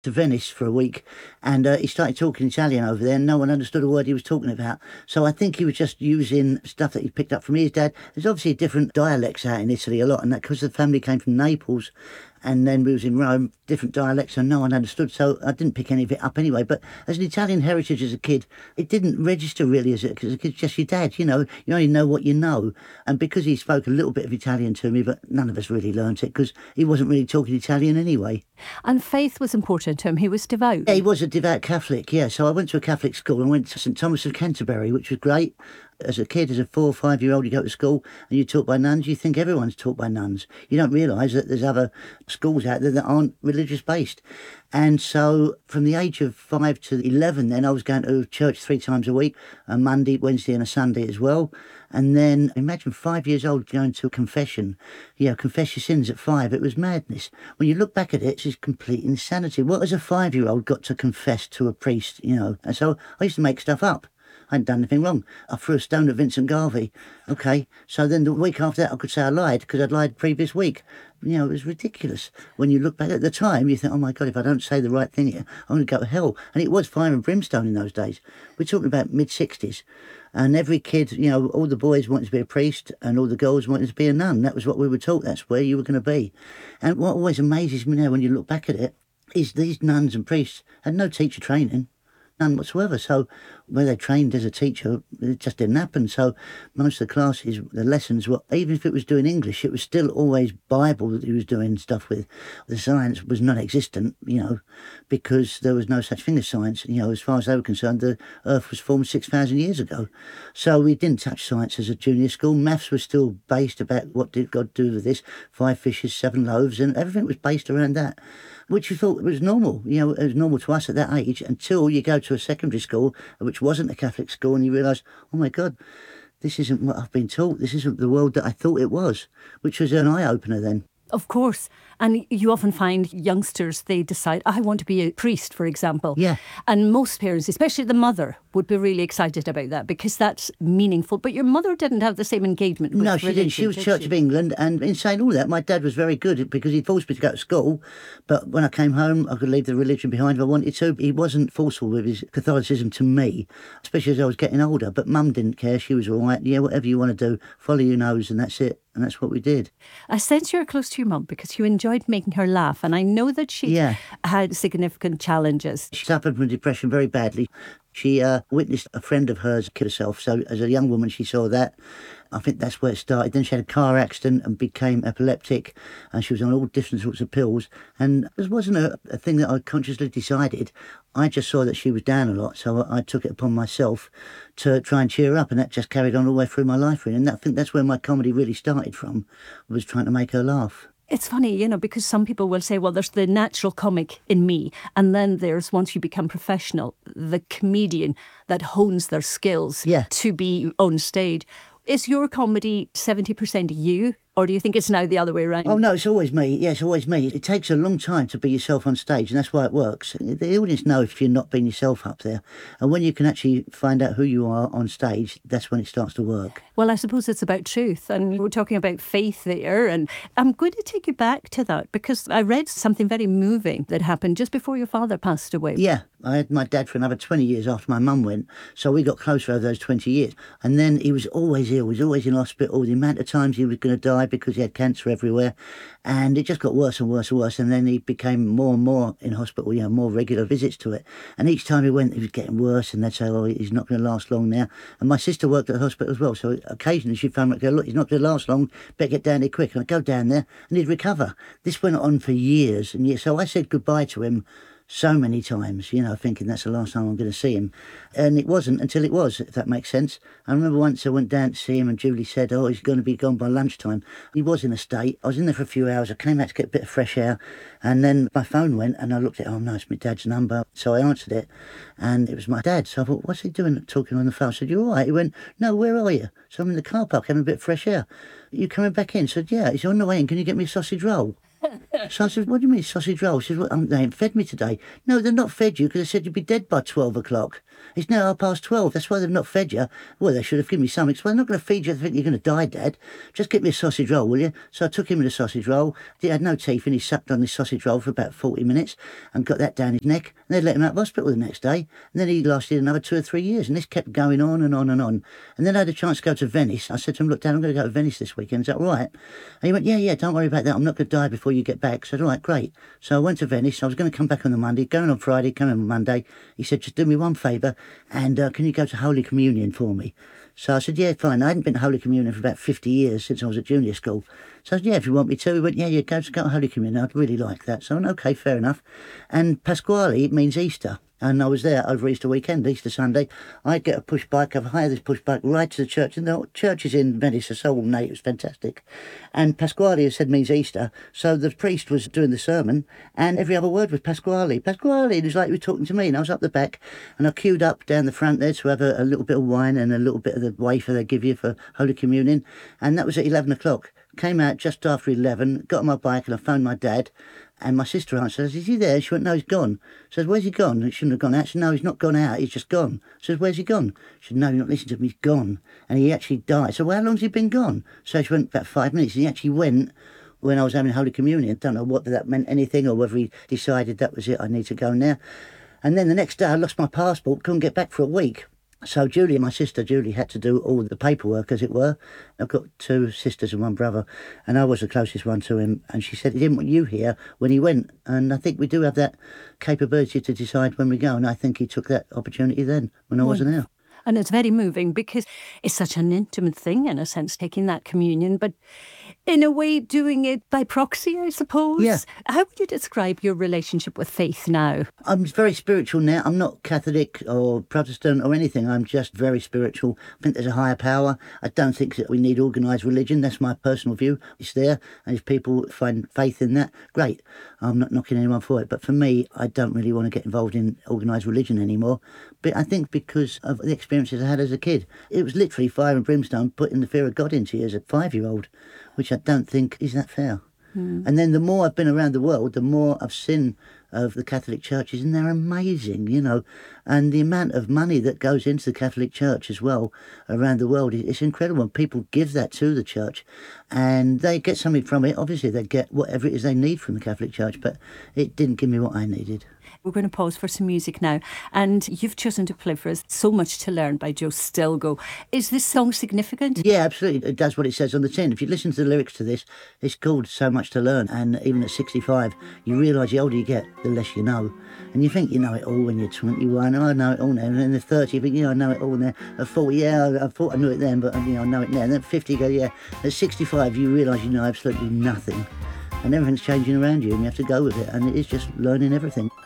to Venice for a week, and he started talking Italian over there, and no one understood a word he was talking about. So I think he was just using stuff that he picked up from his dad. There's obviously different dialects out in Italy a lot, and that because the family came from Naples, and then we was in Rome, different dialects, and no one understood, so I didn't pick any of it up anyway. But as an Italian heritage as a kid, it didn't register really as a kid. It's just your dad, you only know what you know. And because he spoke a little bit of Italian to me, but none of us really learnt it, because he wasn't really talking Italian anyway. And faith was important to him. He was devout. Yeah, he was a devout Catholic, yeah. So I went to a Catholic school. I went to St Thomas of Canterbury, which was great. As a kid, as a 4 or 5 year old, you go to school and you're taught by nuns. You think everyone's taught by nuns. You don't realise that there's other schools out there that aren't religious based. And so from the age of 5 to 11 then, I was going to church 3 times a week, a Monday, Wednesday and a Sunday as well. And then imagine 5 years old going to a confession. Confess your sins at 5. It was madness. When you look back at it, it's just complete insanity. What has a 5-year-old got to confess to a priest, And so I used to make stuff up. I hadn't done anything wrong. I threw a stone at Vincent Garvey. Okay, so then the week after that I could say I lied because I'd lied the previous week. It was ridiculous. When you look back at the time, you think, oh my God, if I don't say the right thing here, I'm going to go to hell. And it was fire and brimstone in those days. We're talking about mid-60s. And every kid, all the boys wanted to be a priest and all the girls wanted to be a nun. That was what we were taught. That's where you were going to be. And what always amazes me now when you look back at it is these nuns and priests had no teacher training. None whatsoever. So where they trained as a teacher, it just didn't happen. So most of the classes, the lessons were, even if it was doing English, it was still always Bible that he was doing stuff with. The science was non-existent, because there was no such thing as science. As far as they were concerned, the earth was formed 6,000 years ago. So we didn't touch science as a junior school. Maths was still based about what did God do with this, 5 fishes, 7 loaves, and everything was based around that, which you thought was normal. It was normal to us at that age until you go to a secondary school, which wasn't a Catholic school, and you realise, oh my God, this isn't what I've been taught. This isn't the world that I thought it was, which was an eye-opener then. Of course. And you often find youngsters, they decide, I want to be a priest, for example. Yeah. And most parents, especially the mother, would be really excited about that because that's meaningful. But your mother didn't have the same engagement with religion. No, she didn't. She was Church of England. And in saying all that, my dad was very good because he forced me to go to school. But when I came home, I could leave the religion behind if I wanted to. He wasn't forceful with his Catholicism to me, especially as I was getting older. But Mum didn't care. She was all right. Yeah, whatever you want to do, follow your nose, and that's it. And that's what we did. I sense you're close to your mum because you enjoyed making her laugh. And I know that she had significant challenges. She suffered from depression very badly. She witnessed a friend of hers kill herself. So as a young woman, she saw that. I think that's where it started. Then she had a car accident and became epileptic. And she was on all different sorts of pills. And this wasn't a thing that I consciously decided. I just saw that she was down a lot. So I took it upon myself to try and cheer her up. And that just carried on all the way through my life. Really. And I think that's where my comedy really started from, was trying to make her laugh. It's funny, because some people will say, well, there's the natural comic in me. And then there's, once you become professional, the comedian that hones their skills to be on stage. Is your comedy 70% you? Or do you think it's now the other way around? Oh, no, it's always me. Yeah, it's always me. It takes a long time to be yourself on stage, and that's why it works. The audience know if you're not being yourself up there. And when you can actually find out who you are on stage, that's when it starts to work. Well, I suppose it's about truth. And we're talking about faith there. And I'm going to take you back to that because I read something very moving that happened just before your father passed away. Yeah, I had my dad for another 20 years after my mum went. So we got closer over those 20 years. And then he was always ill. He was always in hospital. The amount of times he was going to die because he had cancer everywhere, and it just got worse and worse and worse. And then he became more and more in hospital, more regular visits to it. And each time he went, he was getting worse, and they'd say, oh, he's not going to last long now. And my sister worked at the hospital as well, so occasionally she'd phone me and go, look, he's not going to last long, better get down there quick. And I'd go down there and he'd recover. This went on for years and years. So I said goodbye to him so many times, thinking that's the last time I'm going to see him. And it wasn't until it was, if that makes sense. I remember once I went down to see him and Julie said, oh, he's going to be gone by lunchtime. He was in a state. I was in there for a few hours. I came out to get a bit of fresh air. And then my phone went and I looked at it. Oh, no, it's my dad's number. So I answered it and it was my dad. So I thought, what's he doing talking on the phone? I said, you all right? He went, no, where are you? So I'm in the car park having a bit of fresh air. You coming back in? I said, yeah, he's on the way in. Can you get me a sausage roll? So I said, what do you mean sausage roll? She said, well, they ain't fed me today. No, they've not fed you because they said you'd be dead by 12 o'clock. It's now 12:30. That's why they've not fed you. Well, they should have given me something. So I'm not going to feed you. I think you're going to die, Dad. Just get me a sausage roll, will you? So I took him with a sausage roll. He had no teeth and he sucked on this sausage roll for about 40 minutes and got that down his neck. And they let him out of hospital the next day. And then he lasted another 2 or 3 years. And this kept going on and on and on. And then I had a chance to go to Venice. I said to him, look, Dad, I'm going to go to Venice this weekend. Is that all right? And he went, yeah, don't worry about that. I'm not going to die before you get back. I said, all right, great. So I went to Venice. I was going to come back on the Monday, going on Friday, coming on Monday. He said, just do me one favour and can you go to Holy Communion for me? So I said, yeah, fine. I hadn't been to Holy Communion for about 50 years since I was at junior school. So I said, yeah, if you want me to. He went, yeah, go to Holy Communion. I'd really like that. So I went, OK, fair enough. And Pasquale, it means Easter. And I was there over Easter weekend, Easter Sunday. I'd get a push bike, I'd hire this push bike right to the church. And the churches in Venice are so ornate, it was fantastic. And Pasquale, as said, means Easter. So the priest was doing the sermon, and every other word was Pasquale. Pasquale, it was like he was talking to me. And I was up the back, and I queued up down the front there to have a little bit of wine and a little bit of the wafer they give you for Holy Communion. And that was at 11 o'clock. Came out just after 11, got on my bike, and I phoned my dad. And my sister answered, I said, is he there? She went, no, he's gone. I said, where's he gone? He shouldn't have gone out. She said, no, he's not gone out, he's just gone. I said, where's he gone? She said, no, you're not listening to me, he's gone. And he actually died. So well, how long's he been gone? So she went about 5 minutes, and he actually went when I was having Holy Communion. I don't know whether that meant anything or whether he decided that was it, I need to go now. And then the next day I lost my passport, couldn't get back for a week. So Julie, my sister Julie, had to do all the paperwork, as it were. I've got 2 sisters and 1 brother, and I was the closest one to him. And she said he didn't want you here when he went. And I think we do have that capability to decide when we go. And I think he took that opportunity then when I wasn't there. And it's very moving because it's such an intimate thing, in a sense, taking that communion, but in a way doing it by proxy, I suppose. Yeah. How would you describe your relationship with faith now? I'm very spiritual now. I'm not Catholic or Protestant or anything. I'm just very spiritual. I think there's a higher power. I don't think that we need organised religion. That's my personal view. It's there. And if people find faith in that, great. I'm not knocking anyone for it. But for me, I don't really want to get involved in organised religion anymore. But I think because of the experiences I had as a kid, it was literally fire and brimstone putting the fear of God into you as a 5-year-old, which I don't think is that fair. And then the more I've been around the world, the more I've seen of the Catholic churches, and they're amazing, you know. And the amount of money that goes into the Catholic Church as well around the world, it's incredible. And people give that to the church and they get something from it. Obviously, they get whatever it is they need from the Catholic Church, but it didn't give me what I needed. We're going to pause for some music now. And you've chosen to play for us So Much to Learn by Joe Stilgoe. Is this song significant? Yeah, absolutely. It does what it says on the tin. If you listen to the lyrics to this, it's called So Much to Learn. And even at 65, you realise the older you get, the less you know. And you think you know it all when you're 21. Oh, I know it all now. And then at 30, you think, I know it all now. At 40, yeah, I thought I knew it then, but I know it now. And then at 50, you go, yeah. At 65, you realise you know absolutely nothing. And everything's changing around you and you have to go with it. And it is just learning everything.